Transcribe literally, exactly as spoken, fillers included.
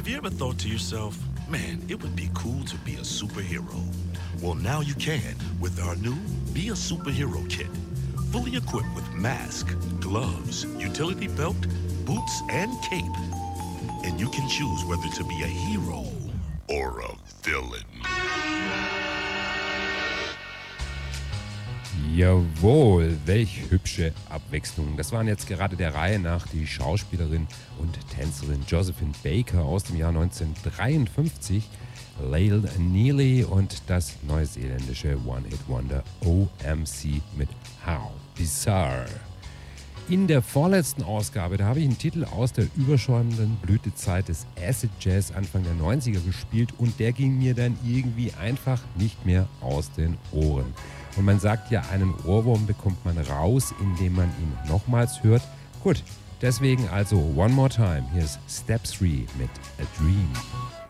Have you ever thought to yourself, man, it would be cool to be a superhero? Well, now you can with our new Be a Superhero Kit. Fully equipped with mask, gloves, utility belt, boots, and cape. And you can choose whether to be a hero or a villain. Jawohl, welch hübsche Abwechslung. Das waren jetzt gerade der Reihe nach die Schauspielerin und Tänzerin Josephine Baker aus dem Jahr neunzehnhundertdreiundfünfzig, Lael Neely und das neuseeländische One-Hit-Wonder O M C mit How Bizarre. In der vorletzten Ausgabe, da habe ich einen Titel aus der überschäumenden Blütezeit des Acid Jazz Anfang der neunziger gespielt und der ging mir dann irgendwie einfach nicht mehr aus den Ohren. Und man sagt ja, einen Ohrwurm bekommt man raus, indem man ihn nochmals hört. Gut, deswegen also One More Time. Hier ist Step drei mit A Dream.